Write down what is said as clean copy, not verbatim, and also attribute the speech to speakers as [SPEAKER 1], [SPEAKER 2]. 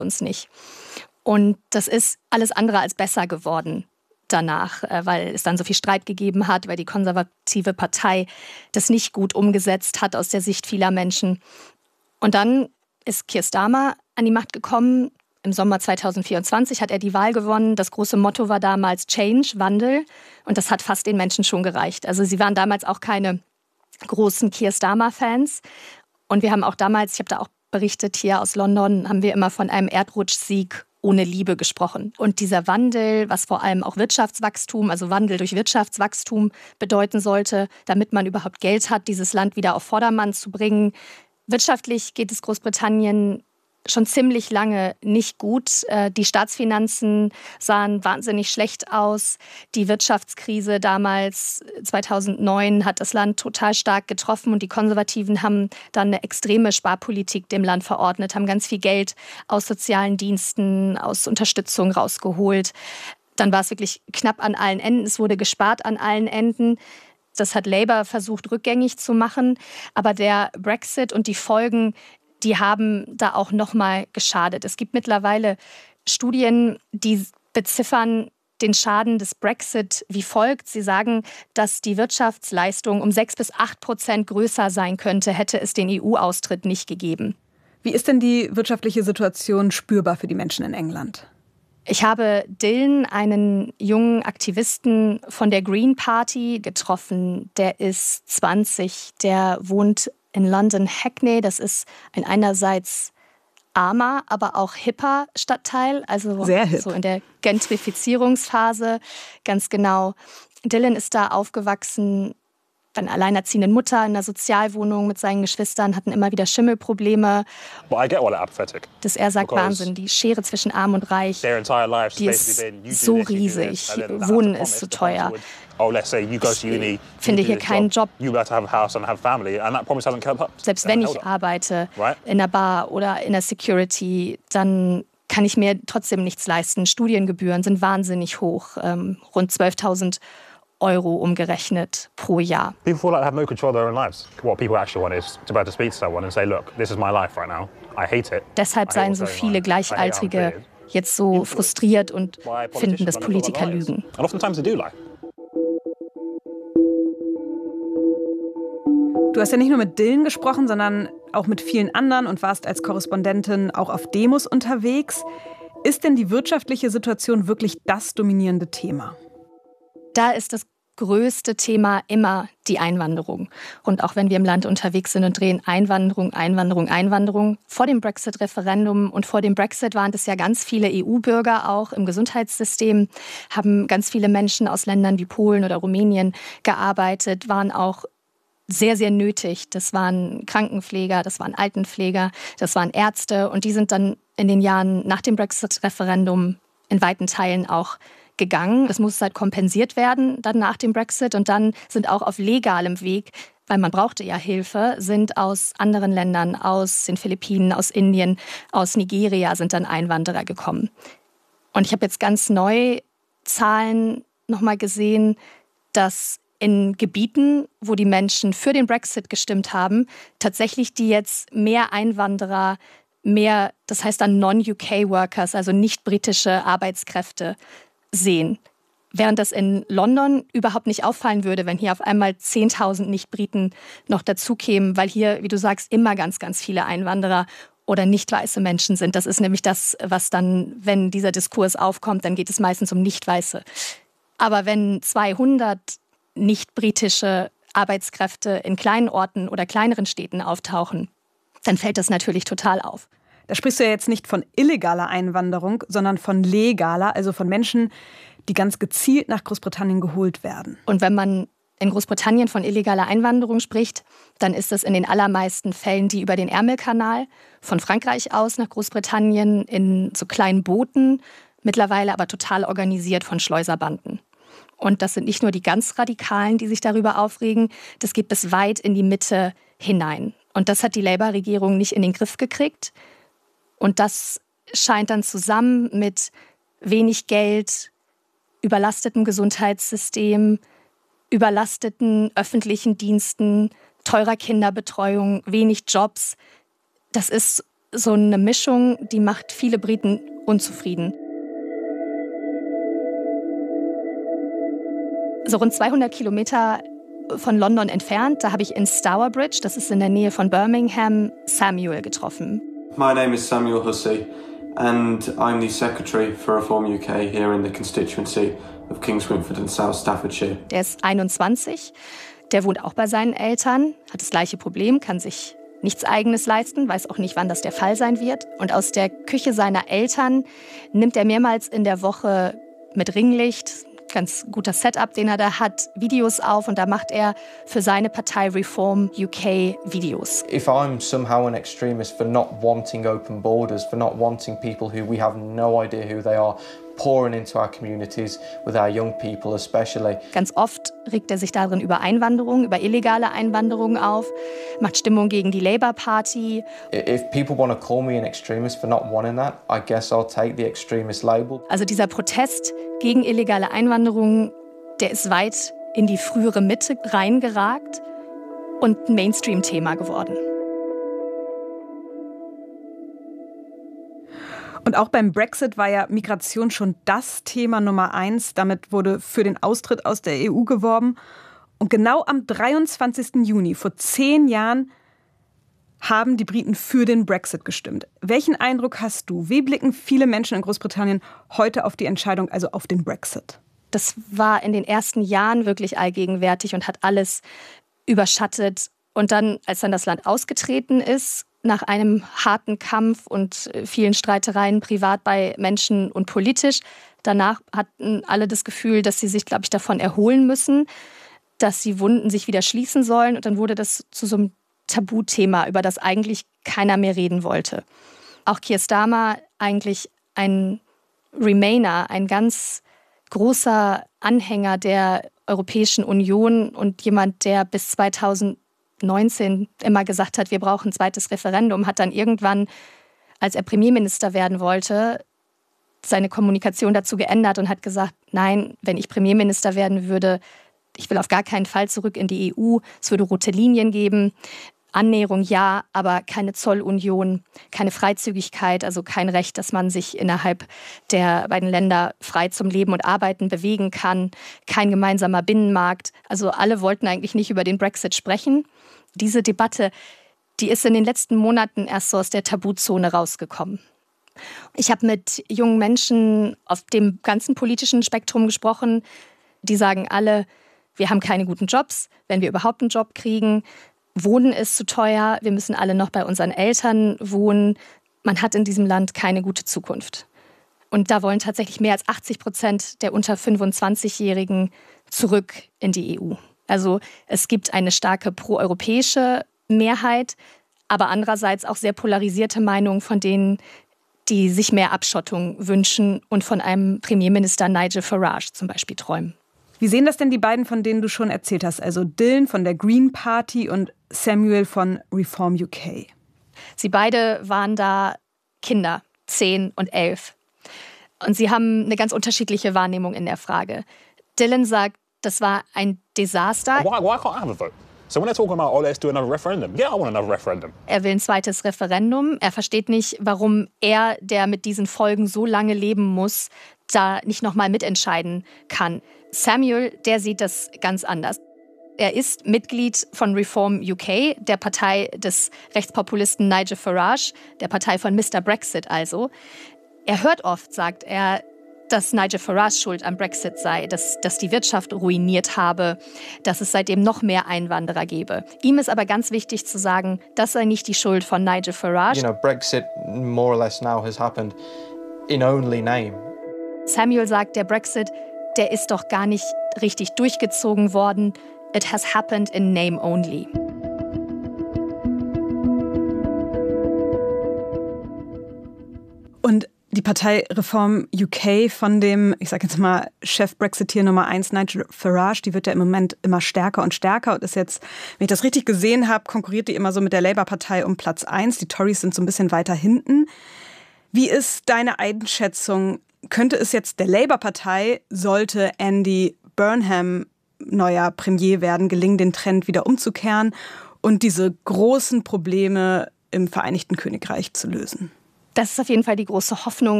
[SPEAKER 1] uns nicht. Und das ist alles andere als besser geworden danach, weil es dann so viel Streit gegeben hat, weil die konservative Partei das nicht gut umgesetzt hat aus der Sicht vieler Menschen. Und dann ist Keir Starmer an die Macht gekommen. Im Sommer 2024 hat er die Wahl gewonnen. Das große Motto war damals Change, Wandel. Und das hat fast den Menschen schon gereicht. Also sie waren damals auch keine großen Keir Starmer-Fans. Und wir haben auch damals, ich habe da auch berichtet hier aus London, haben wir immer von einem Erdrutschsieg ohne Liebe gesprochen. Und dieser Wandel, was vor allem auch Wirtschaftswachstum, also Wandel durch Wirtschaftswachstum bedeuten sollte, damit man überhaupt Geld hat, dieses Land wieder auf Vordermann zu bringen. Wirtschaftlich geht es Großbritannien schon ziemlich lange nicht gut. Die Staatsfinanzen sahen wahnsinnig schlecht aus. Die Wirtschaftskrise damals, 2009, hat das Land total stark getroffen und die Konservativen haben dann eine extreme Sparpolitik dem Land verordnet, haben ganz viel Geld aus sozialen Diensten, aus Unterstützung rausgeholt. Dann war es wirklich knapp an allen Enden. Es wurde gespart an allen Enden. Das hat Labour versucht, rückgängig zu machen. Aber der Brexit und die Folgen, die haben da auch nochmal geschadet. Es gibt mittlerweile Studien, die beziffern den Schaden des Brexit wie folgt. Sie sagen, dass die Wirtschaftsleistung um 6-8% größer sein könnte, hätte es den EU-Austritt nicht gegeben.
[SPEAKER 2] Wie ist denn die wirtschaftliche Situation spürbar für die Menschen in England?
[SPEAKER 1] Ich habe Dylan, einen jungen Aktivisten von der Green Party, getroffen. Der ist 20, der wohnt in London Hackney. Das ist ein einerseits armer, aber auch hipper Stadtteil, also
[SPEAKER 2] sehr hip.
[SPEAKER 1] So in der Gentrifizierungsphase, ganz genau. Dylan ist da aufgewachsen, bei einer alleinerziehenden Mutter in einer Sozialwohnung mit seinen Geschwistern, hatten immer wieder Schimmelprobleme. Dass er sagt, Wahnsinn, die Schere zwischen Arm und Reich, die ist so riesig, Wohnen ist zu teuer. Ich finde hier keinen Job. Selbst wenn ich arbeite in einer Bar oder in der Security, dann kann ich mir trotzdem nichts leisten. Studiengebühren sind wahnsinnig hoch, rund 12.000 Euro umgerechnet pro Jahr.
[SPEAKER 3] People feel like they have no control of their own lives. What people actually want is to be able to speak to someone and say, look, this is my life right now. I hate it.
[SPEAKER 1] Deshalb seien so viele Gleichaltrige jetzt so frustriert und finden, dass Politiker lügen.
[SPEAKER 3] And oftentimes they do lie.
[SPEAKER 2] Du hast ja nicht nur mit Dylan gesprochen, sondern auch mit vielen anderen und warst als Korrespondentin auch auf Demos unterwegs. Ist denn die wirtschaftliche Situation wirklich das dominierende Thema?
[SPEAKER 1] Da ist das größte Thema immer die Einwanderung. Und auch wenn wir im Land unterwegs sind und drehen Einwanderung, Einwanderung, Einwanderung. Vor dem Brexit-Referendum und vor dem Brexit waren es ja ganz viele EU-Bürger auch im Gesundheitssystem, haben ganz viele Menschen aus Ländern wie Polen oder Rumänien gearbeitet, waren auch sehr, sehr nötig. Das waren Krankenpfleger, das waren Altenpfleger, das waren Ärzte. Und die sind dann in den Jahren nach dem Brexit-Referendum in weiten Teilen auch gegangen. Das muss halt kompensiert werden dann nach dem Brexit. Und dann sind auch auf legalem Weg, weil man brauchte ja Hilfe, sind aus anderen Ländern, aus den Philippinen, aus Indien, aus Nigeria sind dann Einwanderer gekommen. Und ich habe jetzt ganz neu Zahlen nochmal gesehen, dass in Gebieten, wo die Menschen für den Brexit gestimmt haben, tatsächlich die jetzt mehr Einwanderer, mehr, das heißt dann Non-UK-Workers, also nicht britische Arbeitskräfte sehen. Während das in London überhaupt nicht auffallen würde, wenn hier auf einmal 10.000 Nicht-Briten noch dazukämen, weil hier, wie du sagst, immer ganz, ganz viele Einwanderer oder nicht weiße Menschen sind. Das ist nämlich das, was dann, wenn dieser Diskurs aufkommt, dann geht es meistens um Nicht-Weiße. Aber wenn 200 nicht-britische Arbeitskräfte in kleinen Orten oder kleineren Städten auftauchen, dann fällt das natürlich total auf.
[SPEAKER 2] Da sprichst du ja jetzt nicht von illegaler Einwanderung, sondern von legaler, also von Menschen, die ganz gezielt nach Großbritannien geholt werden.
[SPEAKER 1] Und wenn man in Großbritannien von illegaler Einwanderung spricht, dann ist es in den allermeisten Fällen die über den Ärmelkanal von Frankreich aus nach Großbritannien in so kleinen Booten, mittlerweile aber total organisiert von Schleuserbanden. Und das sind nicht nur die ganz Radikalen, die sich darüber aufregen, das geht bis weit in die Mitte hinein. Und das hat die Labour-Regierung nicht in den Griff gekriegt. Und das scheint dann zusammen mit wenig Geld, überlastetem Gesundheitssystem, überlasteten öffentlichen Diensten, teurer Kinderbetreuung, wenig Jobs. Das ist so eine Mischung, die macht viele Briten unzufrieden. So rund 200 Kilometer von London entfernt, da habe ich in Stourbridge, das ist in der Nähe von Birmingham, Samuel getroffen.
[SPEAKER 4] My name is Samuel Hussey and I'm the Secretary for Reform UK here in the constituency of Kings Winford and South Staffordshire.
[SPEAKER 1] Der ist 21, der wohnt auch bei seinen Eltern, hat das gleiche Problem, kann sich nichts Eigenes leisten, weiß auch nicht, wann das der Fall sein wird. Und aus der Küche seiner Eltern nimmt er mehrmals in der Woche mit Ringlicht, ganz guter Setup, den er da hat, Videos auf und da macht er für seine Partei Reform UK Videos.
[SPEAKER 5] If I'm somehow an extremist for not wanting open borders, for not wanting people who we have no idea who they are, pouring into our communities, with our young people especially.
[SPEAKER 1] Ganz oft regt er sich darin über Einwanderung, über illegale Einwanderung auf, macht Stimmung gegen die Labour Party.
[SPEAKER 5] If people want to call me an extremist for not wanting that, I guess I'll take the extremist label.
[SPEAKER 1] Also dieser Protest gegen illegale Einwanderung, der ist weit in die frühere Mitte reingeragt und ein Mainstream-Thema geworden.
[SPEAKER 2] Und auch beim Brexit war ja Migration schon das Thema Nummer 1. Damit wurde für den Austritt aus der EU geworben. Und genau am 23. Juni, vor 10 Jahren, haben die Briten für den Brexit gestimmt. Welchen Eindruck hast du? Wie blicken viele Menschen in Großbritannien heute auf die Entscheidung, also auf den Brexit?
[SPEAKER 1] Das war in den ersten Jahren wirklich allgegenwärtig und hat alles überschattet. Und dann, als dann das Land ausgetreten ist, nach einem harten Kampf und vielen Streitereien privat bei Menschen und politisch, danach hatten alle das Gefühl, dass sie sich, glaube ich, davon erholen müssen, dass die Wunden sich wieder schließen sollen. Und dann wurde das zu so einem Tabuthema, über das eigentlich keiner mehr reden wollte. Auch Keir Starmer, eigentlich ein Remainer, ein ganz großer Anhänger der Europäischen Union und jemand, der bis 2019 immer gesagt hat, wir brauchen ein zweites Referendum, hat dann irgendwann, als er Premierminister werden wollte, seine Kommunikation dazu geändert und hat gesagt, nein, wenn ich Premierminister werden würde, ich will auf gar keinen Fall zurück in die EU, es würde rote Linien geben. Annäherung ja, aber keine Zollunion, keine Freizügigkeit, also kein Recht, dass man sich innerhalb der beiden Länder frei zum Leben und Arbeiten bewegen kann, kein gemeinsamer Binnenmarkt. Also alle wollten eigentlich nicht über den Brexit sprechen. Diese Debatte, die ist in den letzten Monaten erst so aus der Tabuzone rausgekommen. Ich habe mit jungen Menschen auf dem ganzen politischen Spektrum gesprochen. Die sagen alle, wir haben keine guten Jobs, wenn wir überhaupt einen Job kriegen. Wohnen ist zu teuer, wir müssen alle noch bei unseren Eltern wohnen. Man hat in diesem Land keine gute Zukunft. Und da wollen tatsächlich mehr als 80% der unter 25-Jährigen zurück in die EU. Also es gibt eine starke proeuropäische Mehrheit, aber andererseits auch sehr polarisierte Meinungen von denen, die sich mehr Abschottung wünschen und von einem Premierminister Nigel Farage zum Beispiel träumen.
[SPEAKER 2] Wie sehen das denn die beiden, von denen du schon erzählt hast? Also Dylan von der Green Party und Samuel von Reform UK.
[SPEAKER 1] Sie beide waren da Kinder, 10 und 11. Und sie haben eine ganz unterschiedliche Wahrnehmung in der Frage. Dylan sagt, das war ein Desaster.
[SPEAKER 3] Why can't I have a vote? So when they're talking about, oh, let's do another referendum. Yeah, I want another referendum.
[SPEAKER 1] Er will ein zweites Referendum. Er versteht nicht, warum er, der mit diesen Folgen so lange leben muss, da nicht nochmal mitentscheiden kann. Samuel, der sieht das ganz anders. Er ist Mitglied von Reform UK, der Partei des Rechtspopulisten Nigel Farage, der Partei von Mr. Brexit also. Er hört oft, sagt er, dass Nigel Farage schuld am Brexit sei, dass die Wirtschaft ruiniert habe, dass es seitdem noch mehr Einwanderer gebe. Ihm ist aber ganz wichtig zu sagen, das sei nicht die Schuld von Nigel Farage.
[SPEAKER 5] You know, Brexit more or less now has happened in only name.
[SPEAKER 1] Samuel sagt, der Brexit, der ist doch gar nicht richtig durchgezogen worden. It has happened in name only.
[SPEAKER 2] Und die Partei Reform UK von dem, ich sage jetzt mal, Chef-Brexiteer Nummer 1, Nigel Farage, die wird ja im Moment immer stärker und stärker und ist jetzt, wenn ich das richtig gesehen habe, konkurriert die immer so mit der Labour-Partei um Platz 1. Die Tories sind so ein bisschen weiter hinten. Wie ist deine Einschätzung? Könnte es jetzt der Labour-Partei, sollte Andy Burnham neuer Premier werden, gelingen, den Trend wieder umzukehren und diese großen Probleme im Vereinigten Königreich zu lösen.
[SPEAKER 1] Das ist auf jeden Fall die große Hoffnung.